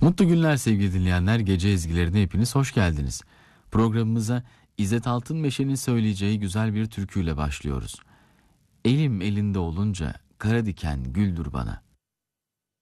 Mutlu günler sevgili dinleyenler. Gece ezgilerine hepiniz hoş geldiniz. Programımıza İzzet Altınmeşe'nin söyleyeceği güzel bir türküyle başlıyoruz. Elim elinde olunca kara diken güldür bana.